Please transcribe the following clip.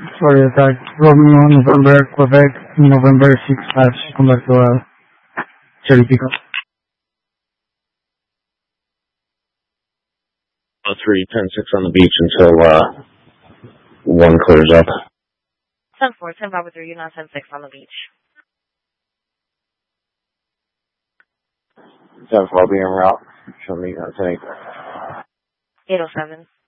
Sorry, attack. Romeo, November, Quebec, November 6 patch. Come back to Cherry Pickup. 3, 10-6 on the beach until 1 clears up. 10-4, 10 Bravo 3, United 10-6 on the beach. 10-4, I'll be en route. Show me 10-8. 807.